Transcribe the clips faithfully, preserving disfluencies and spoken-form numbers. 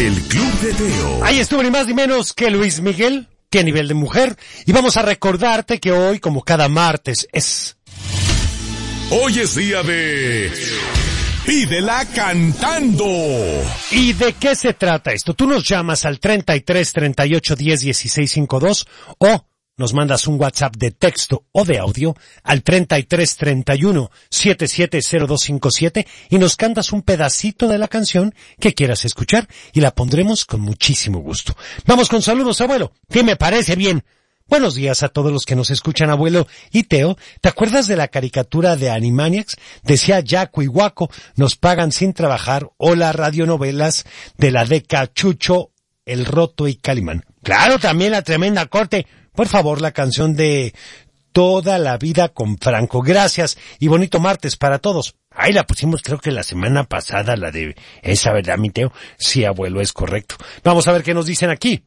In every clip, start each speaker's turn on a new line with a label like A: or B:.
A: El Club de Teo.
B: Ahí estuvo ni más ni menos que Luis Miguel. ¿Qué nivel de mujer? Y vamos a recordarte que hoy, como cada martes, es...
A: Hoy es día de... Pídela cantando.
B: ¿Y de qué se trata esto? Tú nos llamas al treinta y tres, treinta y ocho, diez, dieciséis, cincuenta y dos o nos mandas un WhatsApp de texto o de audio al treinta y tres, treinta y uno, setenta y siete, cero dos cincuenta y siete y nos cantas un pedacito de la canción que quieras escuchar y la pondremos con muchísimo gusto. Vamos con saludos, abuelo, que me parece bien. Buenos días a todos los que nos escuchan, abuelo y Teo. ¿Te acuerdas de la caricatura de Animaniacs? Decía Yaco y Guaco, nos pagan sin trabajar, o las radionovelas de la Deca, Chucho, El Roto y Calimán. Claro, también la Tremenda Corte. Por favor, la canción de Toda la Vida con Franco. Gracias y bonito martes para todos. Ahí la pusimos creo que la semana pasada, la de esa, ¿verdad, mi Teo? Sí, abuelo, es correcto. Vamos a ver qué nos dicen aquí.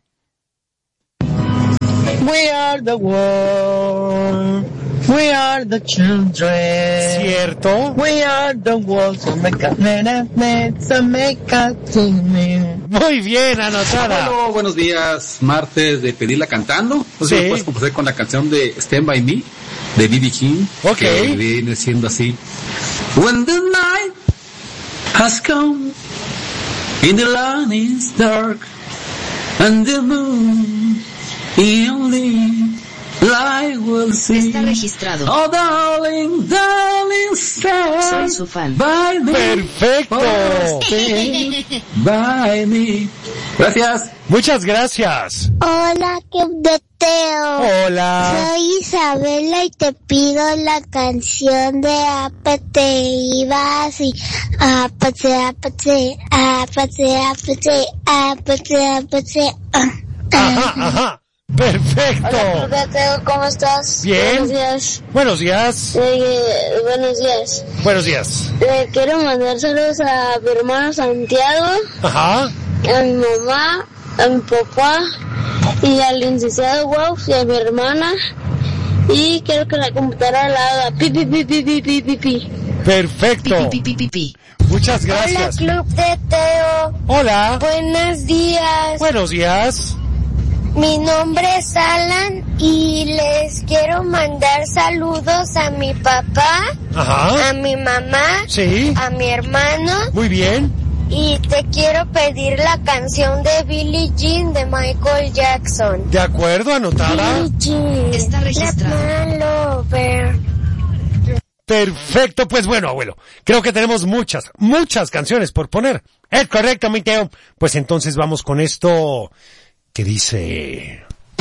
C: We are the world, we are the children.
B: ¿Cierto?
C: We are the world, so make a minute, so make a to me.
B: Muy bien, anotada.
D: Bueno, buenos días, martes de Pedirla Cantando. No sé
B: Sí.
D: si puedes comenzar con la canción de Stand By Me, de B B King.
B: Ok.
D: Que viene siendo así. When the night has come, and the land is dark, and the moon the only light will see.
E: Está registrado.
D: Oh, darling, darling, stand
E: Soy su fan.
D: by me.
B: Perfecto.
D: Oh, stand by me. Gracias.
B: Muchas gracias.
F: Hola, Club de Teo.
B: Hola.
F: Soy Isabela y te pido la canción de Apate y vas y Apate, Apate, Apate, Apate, Apate, Apate.
B: Ajá, ajá. Perfecto.
F: Hola, Club de Teo, ¿cómo estás?
B: Bien.
F: Buenos días.
B: Buenos días.
F: Eh, buenos días.
B: Buenos días.
F: Le quiero mandar saludos a mi hermano Santiago,
B: Ajá.
F: a mi mamá, a mi papá y al licenciado Wow y a mi hermana. Y quiero que la computadora la haga pi pi pi pi pi pi pi pi.
B: Perfecto.
E: Pi, pi, pi, pi, pi.
B: Muchas gracias.
F: Hola, Club de Teo.
B: Hola.
F: Buenos días.
B: Buenos días.
F: Mi nombre es Alan y les quiero mandar saludos a mi papá,
B: Ajá.
F: a mi mamá,
B: Sí.
F: a mi hermano.
B: Muy bien.
F: Y te quiero pedir la canción de Billie Jean de Michael Jackson.
B: De acuerdo, anotada.
F: Billie Jean.
E: Está registrado.
F: Let my lover.
B: Perfecto, pues bueno, abuelo. Creo que tenemos muchas, muchas canciones por poner. Es correcto, mi Teo. Pues entonces vamos con esto que dice...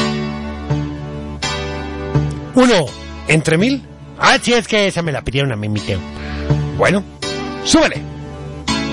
B: Uno entre mil. Ah, sí, es que esa me la pidieron a mí, mi Teo. Bueno, súbele.